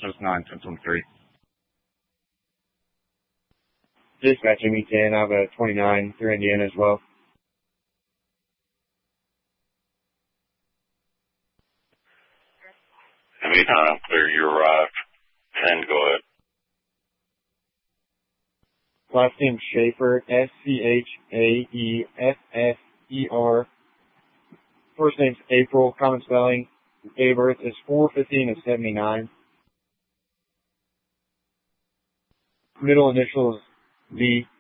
9, 1023. Dispatch ME10, I have a 29 through Indiana as well. ME10, clear, you arrived. 10, go ahead. Last name Schaefer, Schaeffer. First name's April, common spelling. Date of birth is 4/15/79. Middle initial is V.